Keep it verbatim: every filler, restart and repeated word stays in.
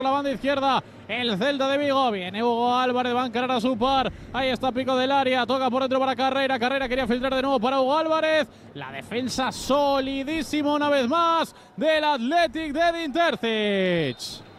la banda izquierda, el Celta de Vigo. Viene Hugo Álvarez, va a encarar a su par. Ahí está Pico del área, toca por dentro para Carrera. Carrera quería filtrar de nuevo para Hugo Álvarez. La defensa solidísima una vez más del Athletic de Edin Terzic.